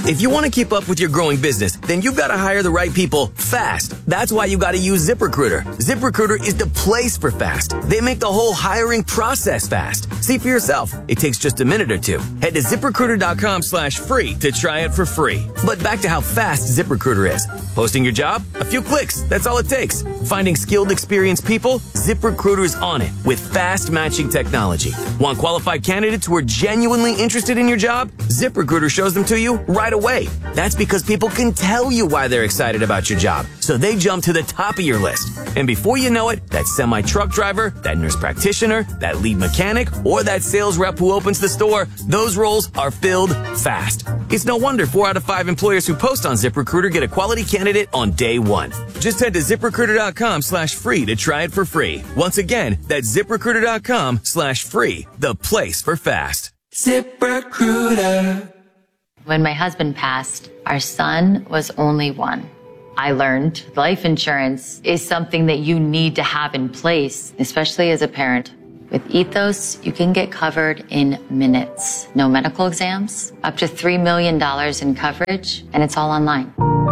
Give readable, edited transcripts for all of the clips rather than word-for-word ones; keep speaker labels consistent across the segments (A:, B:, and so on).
A: If you want to keep up with your growing business, then you've got to hire the right people fast. That's why you got to use ZipRecruiter. ZipRecruiter is the place for fast. They make the whole hiring process fast. See for yourself. It takes just a minute or two. Head to ZipRecruiter.com/free to try it for free. But back to how fast ZipRecruiter is. Posting your job? A few clicks. That's all it takes. Finding skilled, experienced people? ZipRecruiter's on it with fast matching technology. Want qualified candidates who are genuinely interested in your job? ZipRecruiter shows them to you right away. That's because people can tell you why they're excited about your job, so they jump to the top of your list. And before you know it, that semi-truck driver, that nurse practitioner, that lead mechanic, or that sales rep who opens the store, those roles are filled fast. It's no wonder 4 out of 5 employers who post on ZipRecruiter get a quality candidate on day one. Just head to ZipRecruiter.com/free to try it for free. Once again, that's ZipRecruiter.com/free, the place for fast. ZipRecruiter.
B: When my husband passed, our son was only 1. I learned life insurance is something that you need to have in place, especially as a parent. With Ethos, you can get covered in minutes. No medical exams, up to $3 million in coverage, and it's all online.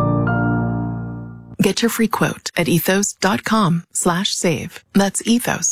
C: Get your free quote at ethos.com/save. That's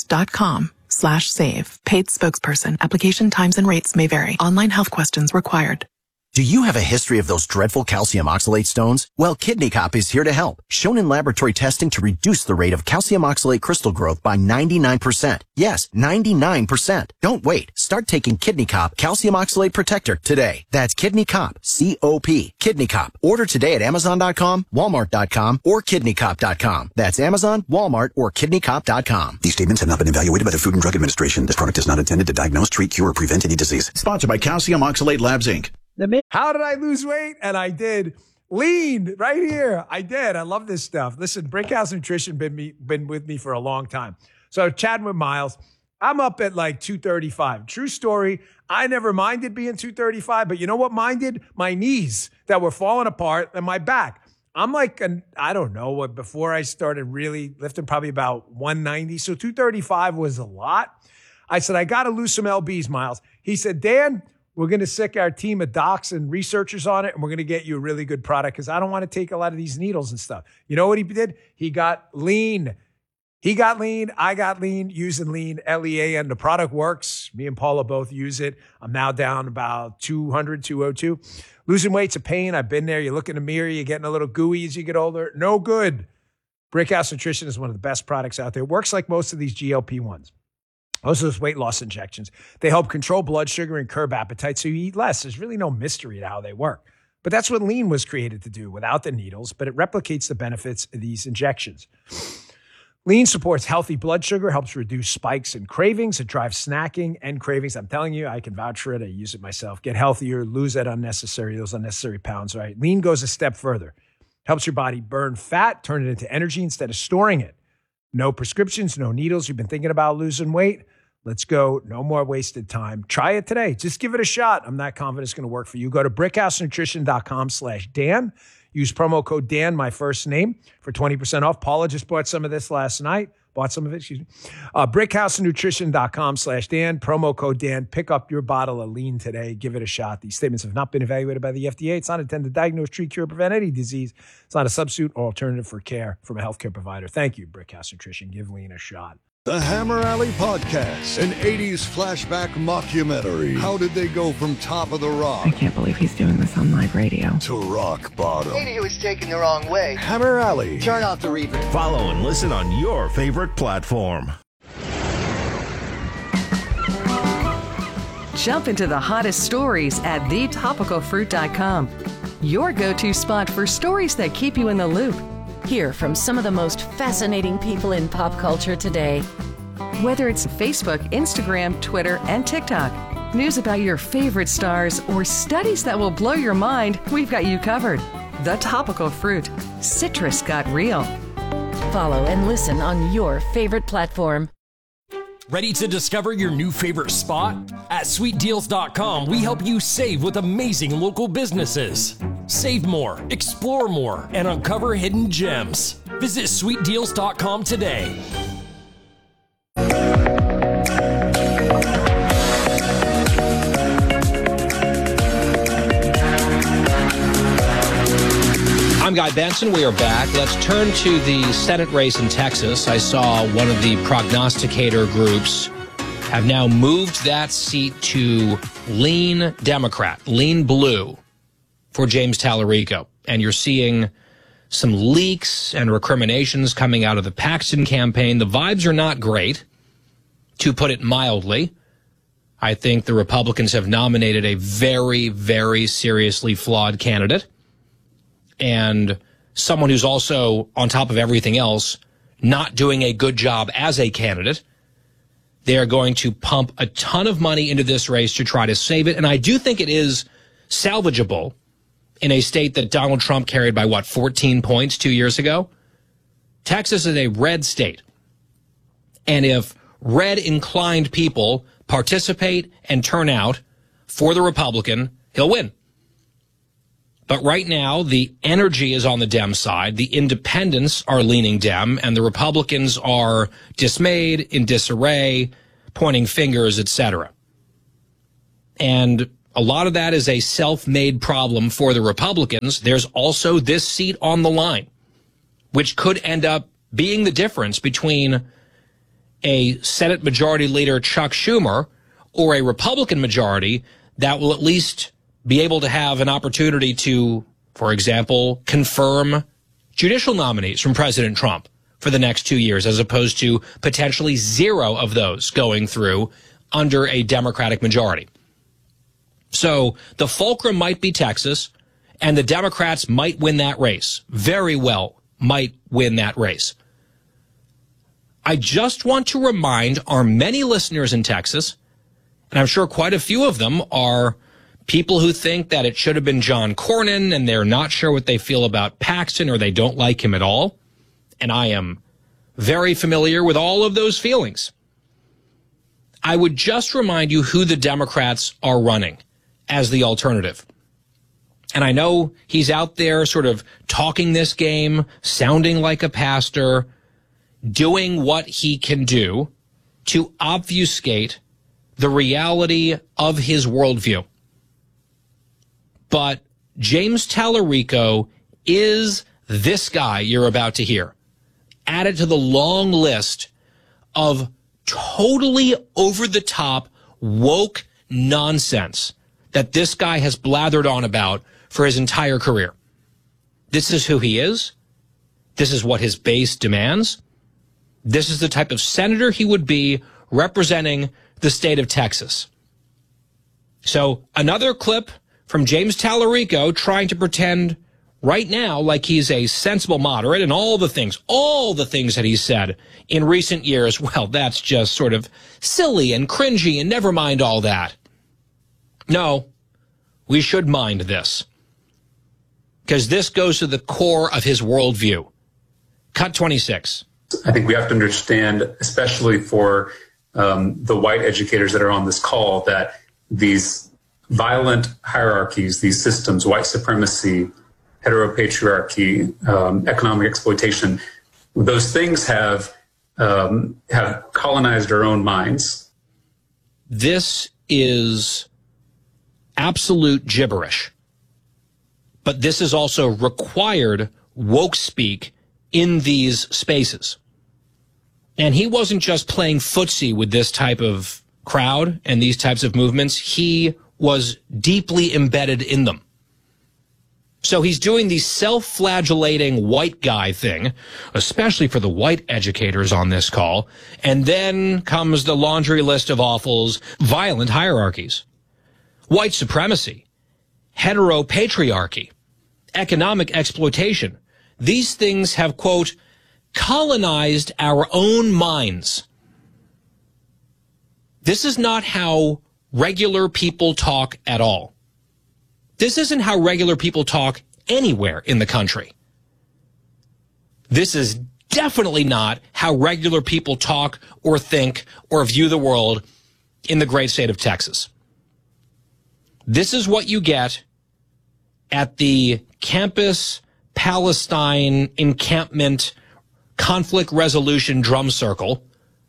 C: ethos.com/save. Paid spokesperson. Application times and rates may vary. Online health questions required.
D: Do you have a history of those dreadful calcium oxalate stones? Well, Kidney Cop is here to help. Shown in laboratory testing to reduce the rate of calcium oxalate crystal growth by 99%. Yes, 99%. Don't wait. Start taking Kidney Cop Calcium Oxalate Protector today. That's Kidney Cop, C-O-P. Kidney Cop. Order today at Amazon.com, Walmart.com, or KidneyCop.com. That's Amazon, Walmart, or KidneyCop.com.
E: These statements have not been evaluated by the Food and Drug Administration. This product is not intended to diagnose, treat, cure, or prevent any disease.
F: Sponsored by Calcium Oxalate Labs, Inc.
G: How did I lose weight? And I did. Lean right here. I did. I love this stuff. Listen, Brickhouse Nutrition been with me for a long time. So chatting with Miles, I'm up at like 235. True story. I never minded being 235, but you know what minded? My knees that were falling apart and my back. I'm like, I don't know, before I started really lifting, probably about 190. So 235 was a lot. I said, I got to lose some LBs, Miles. He said, Dan, we're going to sick our team of docs and researchers on it, and we're going to get you a really good product because I don't want to take a lot of these needles and stuff. You know what he did? He got lean. He got lean. I got lean using lean, L-E-A-N. The product works. Me and Paula both use it. I'm now down about 200, 202. Losing weight's a pain. I've been there. You look in the mirror. You're getting a little gooey as you get older. No good. Brickhouse Nutrition is one of the best products out there. It works like most of these GLP-1s. Most of those weight loss injections, they help control blood sugar and curb appetite so you eat less. There's really no mystery to how they work. But that's what lean was created to do without the needles, but it replicates the benefits of these injections. Lean supports healthy blood sugar, helps reduce spikes and cravings. It drives snacking and cravings. I'm telling you, I can vouch for it. I use it myself. Get healthier, lose those unnecessary pounds, right? Lean goes a step further. Helps your body burn fat, turn it into energy instead of storing it. No prescriptions, no needles. You've been thinking about losing weight? Let's go. No more wasted time. Try it today. Just give it a shot. I'm not confident it's going to work for you. Go to brickhousenutrition.com/Dan. Use promo code Dan, my first name, for 20% off. Paula just bought some of this last night. brickhousenutrition.com/Dan. Promo code Dan. Pick up your bottle of lean today. Give it a shot. These statements have not been evaluated by the FDA. It's not intended to diagnose, treat, cure, or prevent any disease. It's not a substitute or alternative for care from a healthcare provider. Thank you, Brickhouse Nutrition. Give lean a shot.
H: The Hammer Alley Podcast, an 80s flashback mockumentary. How did they go from top of the rock?
C: I can't believe he's doing this on live radio.
H: To rock bottom.
I: Maybe he was taken the wrong way.
H: Hammer Alley.
I: Turn off the reverb.
J: Follow and listen on your favorite platform.
K: Jump into the hottest stories at thetopicalfruit.com. Your go-to spot for stories that keep you in the loop.
L: Hear from some of the most fascinating people in pop culture today.
K: Whether it's Facebook, Instagram, Twitter, and TikTok, news about your favorite stars, or studies that will blow your mind, we've got you covered. The Topical Fruit. Citrus got real.
L: Follow and listen on your favorite platform.
M: Ready to discover your new favorite spot? At sweetdeals.com, we help you save with amazing local businesses. Save more, explore more, and uncover hidden gems. Visit sweetdeals.com today.
N: Guy Benson. We are back. Let's turn to the Senate race in Texas. I saw one of the prognosticator groups have now moved that seat to lean Democrat, lean blue for James Tallarico. And you're seeing some leaks and recriminations coming out of the Paxton campaign. The vibes are not great, to put it mildly. I think the Republicans have nominated a very, very seriously flawed candidate and someone who's also, on top of everything else, not doing a good job as a candidate. They are going to pump a ton of money into this race to try to save it. And I do think it is salvageable in a state that Donald Trump carried by, 14 points 2 years ago? Texas is a red state. And if red-inclined people participate and turn out for the Republican, he'll win. But right now, the energy is on the Dem side. The independents are leaning Dem, and the Republicans are dismayed, in disarray, pointing fingers, etc. And a lot of that is a self-made problem for the Republicans. There's also this seat on the line, which could end up being the difference between a Senate Majority Leader Chuck Schumer or a Republican majority that will at least be able to have an opportunity to, for example, confirm judicial nominees from President Trump for the next 2 years, as opposed to potentially 0 of those going through under a Democratic majority. So the fulcrum might be Texas, and the Democrats might win that race. Very well might win that race. I just want to remind our many listeners in Texas, and I'm sure quite a few of them are people who think that it should have been John Cornyn and they're not sure what they feel about Paxton or they don't like him at all. And I am very familiar with all of those feelings. I would just remind you who the Democrats are running as the alternative. And I know he's out there sort of talking this game, sounding like a pastor, doing what he can do to obfuscate the reality of his worldview. But James Tallarico is this guy you're about to hear, added to the long list of totally over-the-top, woke nonsense that this guy has blathered on about for his entire career. This is who he is. This is what his base demands. This is the type of senator he would be representing the state of Texas. So another clip from James Tallarico trying to pretend right now like he's a sensible moderate, and all the things that he's said in recent years, well, that's just sort of silly and cringy, and never mind all that. No, we should mind this, because this goes to the core of his worldview. Cut 26.
O: I think we have to understand, especially for the white educators that are on this call, that these violent hierarchies, these systems, white supremacy, heteropatriarchy, economic exploitation, those things have colonized our own minds.
N: This is absolute gibberish. But this is also required woke speak in these spaces. And he wasn't just playing footsie with this type of crowd and these types of movements. He was deeply embedded in them. So he's doing the self-flagellating white guy thing, especially for the white educators on this call. And then comes the laundry list of awfuls: violent hierarchies, white supremacy, heteropatriarchy, economic exploitation. These things have, quote, colonized our own minds. This is not how regular people talk at all. This isn't how regular people talk anywhere in the country. This is definitely not how regular people talk or think or view the world in the great state of Texas. This is what you get at the Campus Palestine Encampment Conflict Resolution Drum Circle,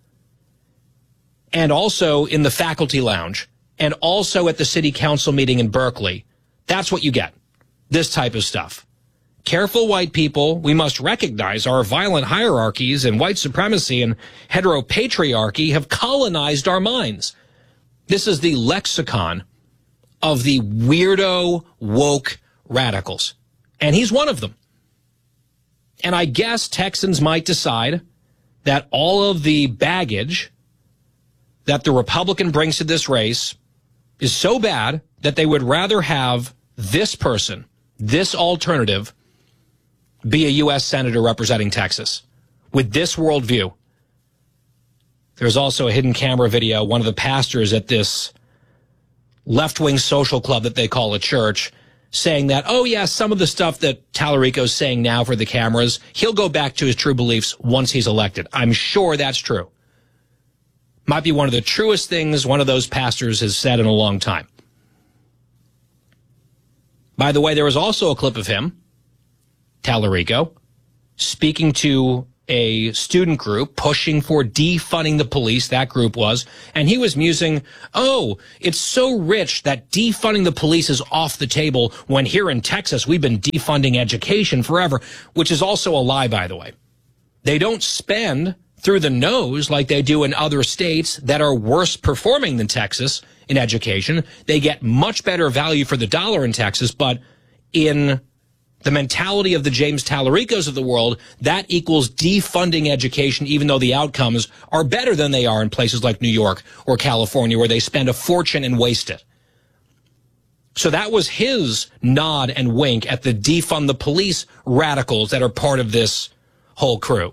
N: and also in the faculty lounge, and also at the city council meeting in Berkeley. That's what you get, this type of stuff. Careful, white people. We must recognize our violent hierarchies and white supremacy and heteropatriarchy have colonized our minds. This is the lexicon of the weirdo, woke radicals. And he's one of them. And I guess Texans might decide that all of the baggage that the Republican brings to this race is so bad that they would rather have this person, this alternative, be a U.S. Senator representing Texas with this worldview. There's also a hidden camera video. One of the pastors at this left-wing social club that they call a church saying that, oh, yeah, some of the stuff that Tallarico's saying now for the cameras, he'll go back to his true beliefs once he's elected. I'm sure that's true. Might be one of the truest things one of those pastors has said in a long time. By the way, there was also a clip of him, Tallarico, speaking to a student group pushing for defunding the police, that group was, and he was musing, oh, it's so rich that defunding the police is off the table when here in Texas we've been defunding education forever, which is also a lie, by the way. They don't spend through the nose like they do in other states that are worse performing than Texas in education. They get much better value for the dollar in Texas, but in the mentality of the James Tallaricos of the world, that equals defunding education, even though the outcomes are better than they are in places like New York or California, where they spend a fortune and waste it. So that was his nod and wink at the defund the police radicals that are part of this whole crew.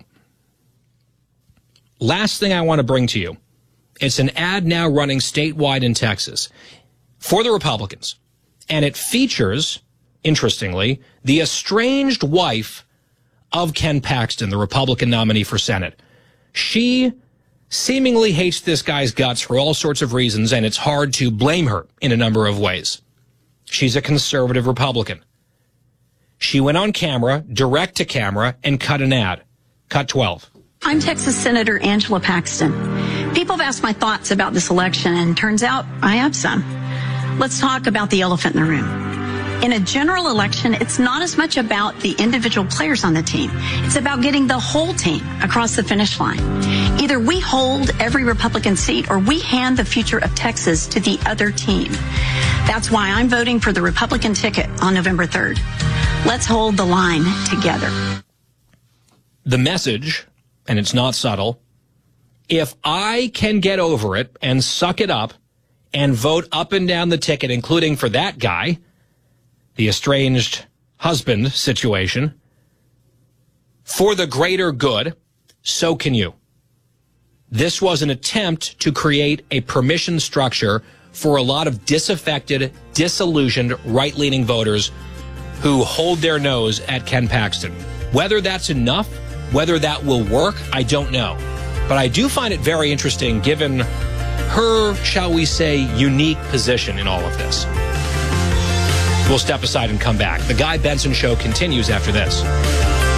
N: Last thing I want to bring to you. It's an ad now running statewide in Texas for the Republicans. And it features, interestingly, the estranged wife of Ken Paxton, the Republican nominee for Senate. She seemingly hates this guy's guts for all sorts of reasons, and it's hard to blame her in a number of ways. She's a conservative Republican. She went on camera, direct to camera, and cut an ad. Cut 12.
P: I'm Texas Senator Angela Paxton. People have asked my thoughts about this election, and turns out I have some. Let's talk about the elephant in the room. In a general election, it's not as much about the individual players on the team. It's about getting the whole team across the finish line. Either we hold every Republican seat or we hand the future of Texas to the other team. That's why I'm voting for the Republican ticket on November 3rd. Let's hold the line together.
N: The message, and it's not subtle, if I can get over it and suck it up and vote up and down the ticket, including for that guy, the estranged husband situation, for the greater good, so can you. This was an attempt to create a permission structure for a lot of disaffected, disillusioned, right-leaning voters who hold their nose at Ken Paxton. Whether that's enough, whether that will work, I don't know. But I do find it very interesting given her, shall we say, unique position in all of this. We'll step aside and come back. The Guy Benson Show continues after this.